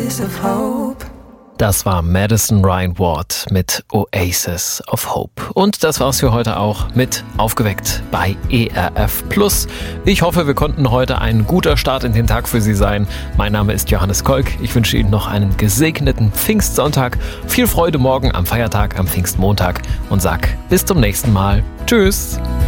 Oasis of Hope. Das war Madison Ryan Ward mit Oasis of Hope. Und das war's für heute auch mit Aufgeweckt bei ERF Plus. Ich hoffe, wir konnten heute ein guter Start in den Tag für Sie sein. Mein Name ist Johannes Kolk. Ich wünsche Ihnen noch einen gesegneten Pfingstsonntag. Viel Freude morgen am Feiertag, am Pfingstmontag und sag bis zum nächsten Mal. Tschüss.